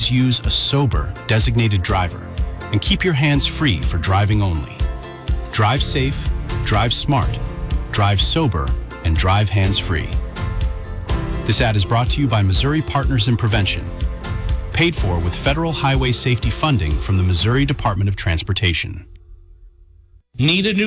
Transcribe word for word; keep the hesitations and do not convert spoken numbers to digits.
always use a sober, designated driver and keep your hands free for driving only. Drive safe, drive smart, drive sober, and drive hands-free. This ad is brought to you by Missouri Partners in Prevention, paid for with federal highway safety funding from the Missouri Department of Transportation. Need a new